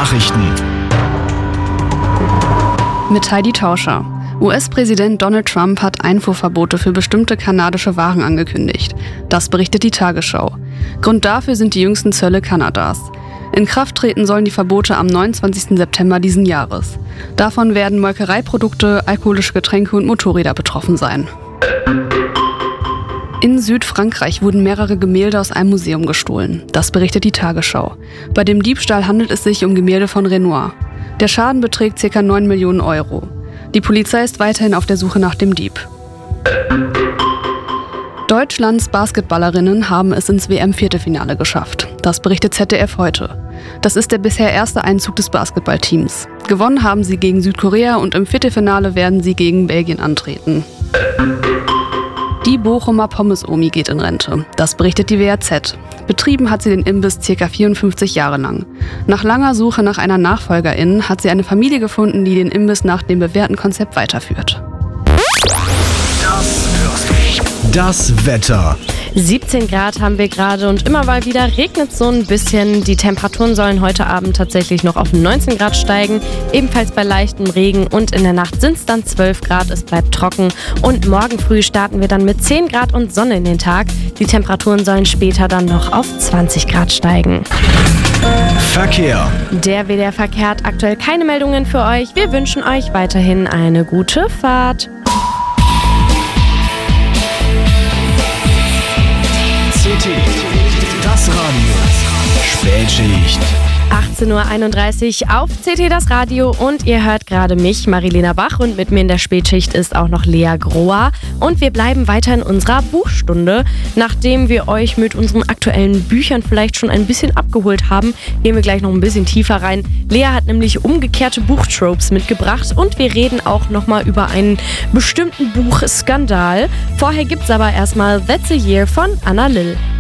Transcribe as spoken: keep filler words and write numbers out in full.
Nachrichten. Mit Heidi Tauscher. U S-Präsident Donald Trump hat Einfuhrverbote für bestimmte kanadische Waren angekündigt. Das berichtet die Tagesschau. Grund dafür sind die jüngsten Zölle Kanadas. In Kraft treten sollen die Verbote am neunundzwanzigsten September diesen Jahres. Davon werden Molkereiprodukte, alkoholische Getränke und Motorräder betroffen sein. In Südfrankreich wurden mehrere Gemälde aus einem Museum gestohlen. Das berichtet die Tagesschau. Bei dem Diebstahl handelt es sich um Gemälde von Renoir. Der Schaden beträgt ca. neun Millionen Euro. Die Polizei ist weiterhin auf der Suche nach dem Dieb. Deutschlands Basketballerinnen haben es ins W M-Viertelfinale geschafft. Das berichtet Z D F heute. Das ist der bisher erste Einzug des Basketballteams. Gewonnen haben sie gegen Südkorea und im Viertelfinale werden sie gegen Belgien antreten. Die Bochumer Pommes-Omi geht in Rente. Das berichtet die W A Z. Betrieben hat sie den Imbiss ca. vierundfünfzig Jahre lang. Nach langer Suche nach einer Nachfolgerin hat sie eine Familie gefunden, die den Imbiss nach dem bewährten Konzept weiterführt. Das Wetter. siebzehn Grad haben wir gerade und immer mal wieder regnet so ein bisschen. Die Temperaturen sollen heute Abend tatsächlich noch auf neunzehn Grad steigen, ebenfalls bei leichtem Regen, und in der Nacht sind es dann zwölf Grad, es bleibt trocken und morgen früh starten wir dann mit zehn Grad und Sonne in den Tag. Die Temperaturen sollen später dann noch auf zwanzig Grad steigen. Verkehr. Der W D R-Verkehr hat aktuell keine Meldungen für euch. Wir wünschen euch weiterhin eine gute Fahrt. C T, das Radio. Spätschicht. achtzehn Uhr einunddreißig auf C T das Radio und ihr hört gerade mich, Marilena Bach, und mit mir in der Spätschicht ist auch noch Lea Grohr und wir bleiben weiter in unserer Buchstunde. Nachdem wir euch mit unseren aktuellen Büchern vielleicht schon ein bisschen abgeholt haben, gehen wir gleich noch ein bisschen tiefer rein. Lea hat nämlich umgekehrte Buchtropes mitgebracht und wir reden auch nochmal über einen bestimmten Buchskandal. Vorher gibt's aber erstmal That's a Year von Anna Lill.